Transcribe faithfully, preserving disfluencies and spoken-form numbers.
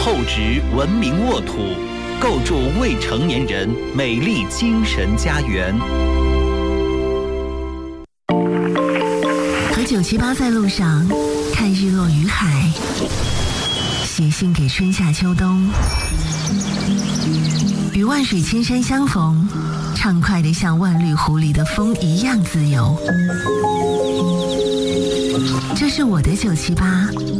厚植文明沃土，构筑未成年人美丽精神家园。 和九七八在路上，看日落与海，写信给春夏秋冬，与万水千山相逢，畅快地像万绿湖里的风一样自由。这是我的九七八。